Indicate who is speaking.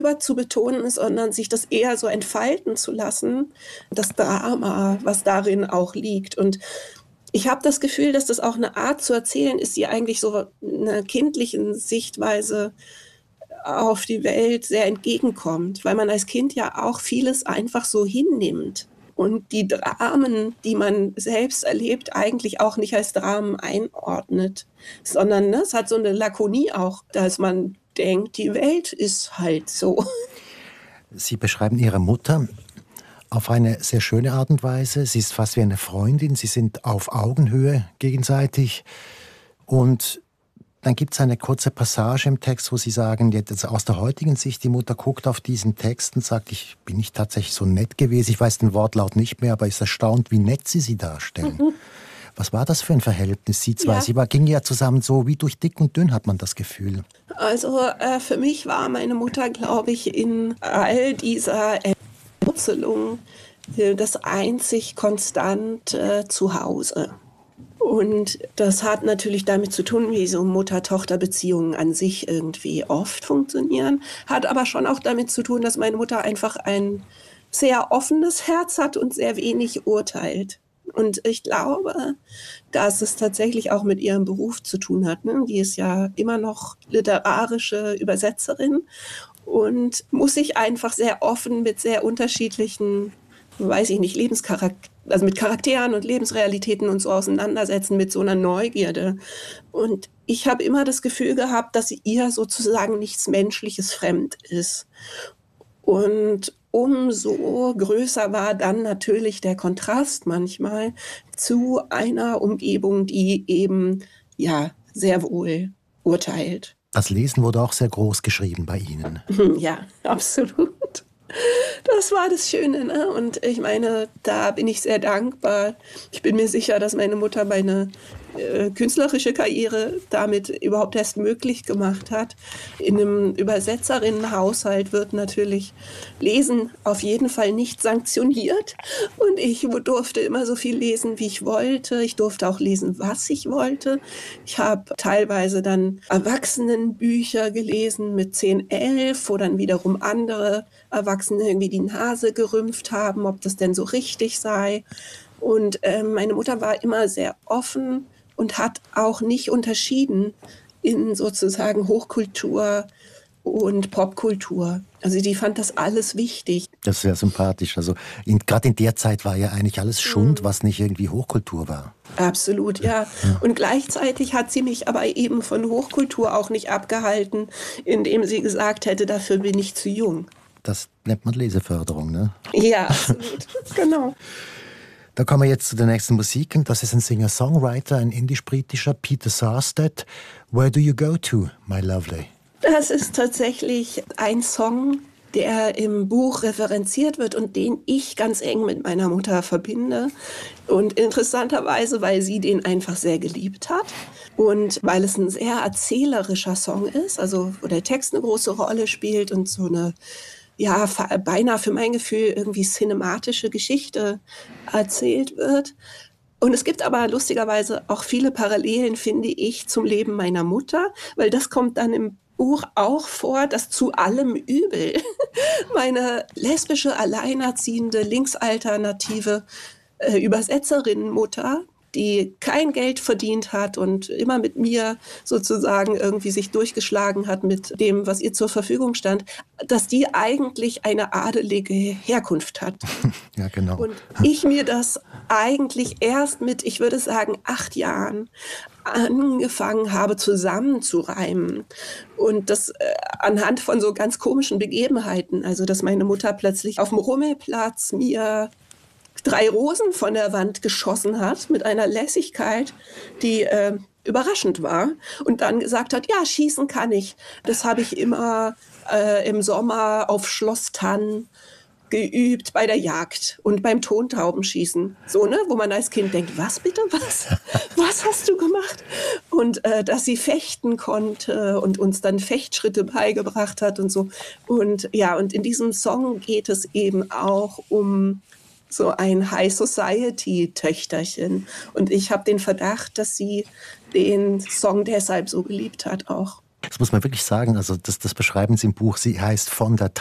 Speaker 1: zu betonen, sondern sich das eher so entfalten zu lassen, das Drama, was darin auch liegt. Und ich habe das Gefühl, dass das auch eine Art zu erzählen ist, die eigentlich so einer kindlichen Sichtweise auf die Welt sehr entgegenkommt, weil man als Kind ja auch vieles einfach so hinnimmt und die Dramen, die man selbst erlebt, eigentlich auch nicht als Dramen einordnet, sondern ne, es hat so eine Lakonie auch, dass man denkt, die Welt ist halt so.
Speaker 2: Sie beschreiben Ihre Mutter auf eine sehr schöne Art und Weise. Sie ist fast wie eine Freundin. Sie sind auf Augenhöhe gegenseitig. Und dann gibt es eine kurze Passage im Text, wo Sie sagen, jetzt aus der heutigen Sicht, die Mutter guckt auf diesen Text und sagt, ich bin nicht tatsächlich so nett gewesen. Ich weiß den Wortlaut nicht mehr, aber ist erstaunt, wie nett Sie darstellen. Was war das für ein Verhältnis, Sie zwei?
Speaker 1: Ja.
Speaker 2: Sie gingen ja zusammen so wie durch dick und dünn, hat man das Gefühl.
Speaker 1: Also für mich war meine Mutter, glaube ich, in all dieser Entwurzelung das einzig konstant Zuhause. Und das hat natürlich damit zu tun, wie so Mutter-Tochter-Beziehungen an sich irgendwie oft funktionieren, hat aber schon auch damit zu tun, dass meine Mutter einfach ein sehr offenes Herz hat und sehr wenig urteilt. Und ich glaube, dass es tatsächlich auch mit ihrem Beruf zu tun hat. Ne? Die ist ja immer noch literarische Übersetzerin und muss sich einfach sehr offen mit sehr unterschiedlichen, weiß ich nicht, also mit Charakteren und Lebensrealitäten und so auseinandersetzen mit so einer Neugierde. Und ich habe immer das Gefühl gehabt, dass ihr sozusagen nichts Menschliches fremd ist. Und umso größer war dann natürlich der Kontrast manchmal zu einer Umgebung, die eben ja sehr wohl urteilt.
Speaker 2: Das Lesen wurde auch sehr groß geschrieben bei Ihnen.
Speaker 1: Ja, absolut. Das war das Schöne, ne? Und ich meine, da bin ich sehr dankbar. Ich bin mir sicher, dass meine Mutter meine künstlerische Karriere damit überhaupt erst möglich gemacht hat. In einem Übersetzerinnenhaushalt wird natürlich Lesen auf jeden Fall nicht sanktioniert. Und ich durfte immer so viel lesen, wie ich wollte. Ich durfte auch lesen, was ich wollte. Ich habe teilweise dann Erwachsenenbücher gelesen mit 10, 11, wo dann wiederum andere Erwachsene irgendwie die Nase gerümpft haben, ob das denn so richtig sei. Und meine Mutter war immer sehr offen und hat auch nicht unterschieden in sozusagen Hochkultur und Popkultur. Also die fand das alles wichtig.
Speaker 2: Das ist sehr sympathisch. Also gerade in der Zeit war ja eigentlich alles Schund, was nicht irgendwie Hochkultur war.
Speaker 1: Absolut, ja. Und gleichzeitig hat sie mich aber eben von Hochkultur auch nicht abgehalten, indem sie gesagt hätte, dafür bin ich zu jung.
Speaker 2: Das nennt man Leseförderung, ne?
Speaker 1: Ja, absolut. Genau.
Speaker 2: Da kommen wir jetzt zu der nächsten Musik. Das ist ein Singer-Songwriter, ein indisch-britischer, Peter Sarstedt. Where do you go to, my lovely?
Speaker 1: Das ist tatsächlich ein Song, der im Buch referenziert wird und den ich ganz eng mit meiner Mutter verbinde. Und interessanterweise, weil sie den einfach sehr geliebt hat und weil es ein sehr erzählerischer Song ist, also wo der Text eine große Rolle spielt und so eine ja, beinahe für mein Gefühl irgendwie cinematische Geschichte erzählt wird. Und es gibt aber lustigerweise auch viele Parallelen, finde ich, zum Leben meiner Mutter, weil das kommt dann im Buch auch vor, dass zu allem Übel meine lesbische, alleinerziehende, linksalternative Übersetzerinnenmutter, die kein Geld verdient hat und immer mit mir sozusagen irgendwie sich durchgeschlagen hat mit dem, was ihr zur Verfügung stand, dass die eigentlich eine adelige Herkunft hat.
Speaker 2: Ja, genau.
Speaker 1: Und ich mir das eigentlich erst mit, ich würde sagen, 8 Jahren angefangen habe zusammenzureimen. Und das anhand von so ganz komischen Begebenheiten. Also, dass meine Mutter plötzlich auf dem Rummelplatz mir 3 Rosen von der Wand geschossen hat mit einer Lässigkeit, die überraschend war. Und dann gesagt hat, ja, schießen kann ich. Das habe ich immer im Sommer auf Schloss Tann geübt bei der Jagd und beim Tontaubenschießen. So, ne, wo man als Kind denkt, was bitte, was? Was hast du gemacht? Und dass sie fechten konnte und uns dann Fechtschritte beigebracht hat und so. Und ja, und in diesem Song geht es eben auch um so ein High-Society-Töchterchen. Und ich habe den Verdacht, dass sie den Song deshalb so geliebt hat auch.
Speaker 2: Das muss man wirklich sagen, also das beschreiben Sie im Buch, sie heißt von der